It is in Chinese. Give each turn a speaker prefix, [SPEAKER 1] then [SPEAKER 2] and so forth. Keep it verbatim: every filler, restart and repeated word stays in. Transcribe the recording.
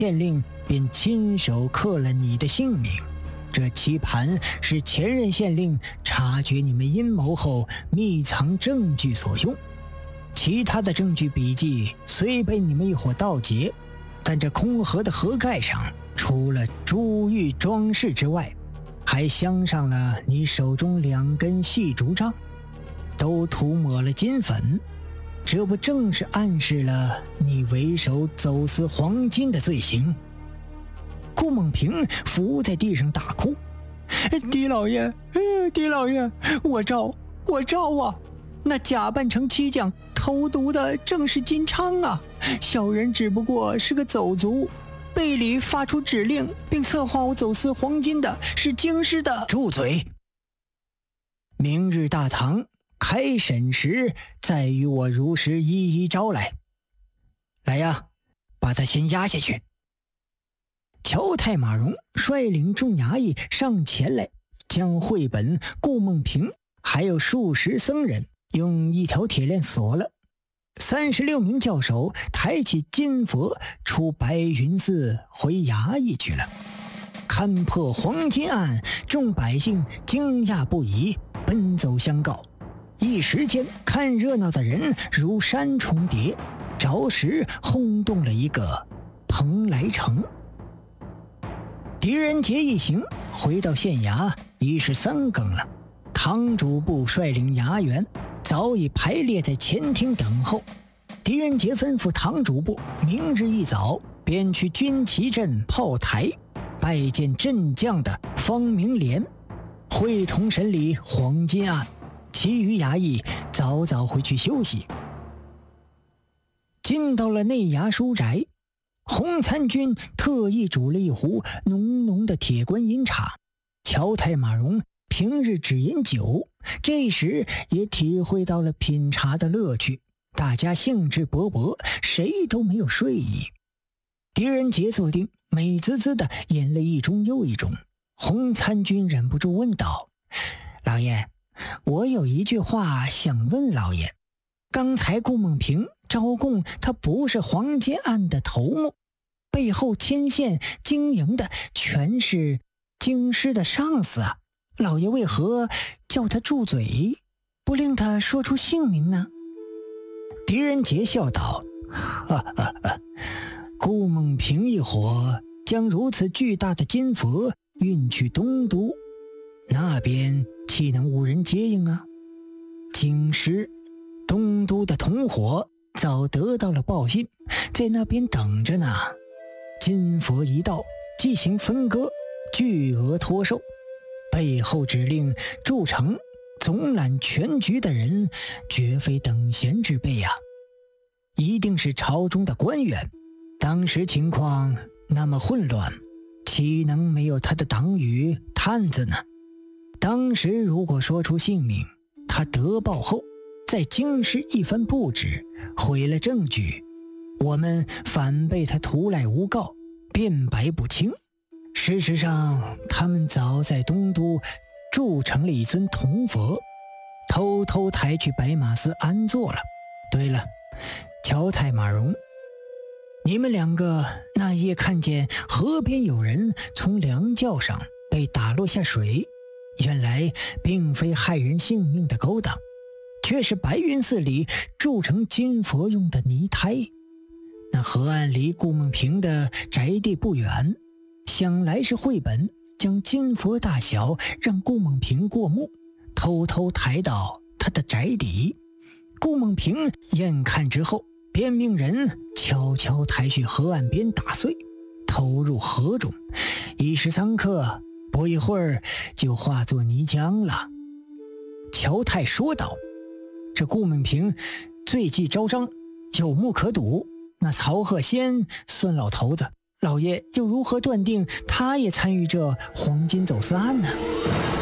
[SPEAKER 1] 县令便亲手刻了你的姓名。这棋盘是前任县令察觉你们阴谋后密藏证据所用，其他的证据笔记虽被你们一伙盗劫，但这空盒的盒盖上除了珠玉装饰之外，还镶上了你手中两根细竹杖，都涂抹了金粉，这不正是暗示了你为首走私黄金的罪行？顾梦平伏在地上大哭：“狄老爷，狄老爷，我招，我招啊！那假扮成漆匠投毒的正是金昌啊！小人只不过是个走卒，背里发出指令并策划我走私黄金的是京师的。”住嘴！明日大堂开审时，再与我如实一一招来。来呀，把他先押下去。乔太马荣率领众衙役上前来，将绘本、顾梦平还有数十僧人用一条铁链锁了。三十六名教首抬起金佛出白云寺回衙役去了。勘破黄金案，众百姓惊讶不已，奔走相告。一时间，看热闹的人如山重叠，着实轰动了一个蓬莱城。狄仁杰一行回到县衙，已是三更了。堂主部率领衙员早已排列在前厅等候。狄仁杰吩咐堂主部，明日一早便去军旗镇炮台拜见镇将的方明廉，会同审理黄金案。其余衙役早早回去休息。进到了内衙书宅，洪参军特意煮了一壶浓浓的铁观音茶。乔太马荣平日只饮酒，这时也体会到了品茶的乐趣，大家兴致勃勃，谁都没有睡意。狄仁杰坐定，美滋滋的饮了一盅又一盅。洪参军忍不住问道：“老爷，我有一句话想问老爷。刚才顾梦平招供他不是黄金案的头目，背后牵线经营的全是京师的上司啊，老爷为何叫他住嘴，不令他说出姓名呢？”狄仁杰笑道：“哈哈哈，顾梦平一伙将如此巨大的金佛运去东都，那边岂能无人接应啊？京师、东都的同伙早得到了报信，在那边等着呢。金佛一到，即行分割，巨额托售。背后指令筑城、总揽全局的人，绝非等闲之辈啊，一定是朝中的官员。当时情况那么混乱，岂能没有他的党羽探子呢？当时如果说出姓名，他得报后在京师一番布置，毁了证据，我们反被他徒来诬告，辩白不清。事实上，他们早在东都铸成了一尊铜佛，偷偷抬去白马寺安坐了。对了，乔太马荣，你们两个那夜看见河边有人从梁轿上被打落下水，原来并非害人性命的勾当，却是白云寺里铸成金佛用的泥胎。那河岸离顾梦平的宅地不远，想来是绘本将金佛大小让顾梦平过目，偷偷抬到他的宅邸。顾梦平验看之后，便命人悄悄抬去河岸边打碎，投入河中，一时三刻，不一会儿就化作泥浆了。乔太说道：“这顾梦平罪迹昭彰，有目可睹，那曹鹤仙孙老头子，老爷又如何断定他也参与这黄金走私案呢？”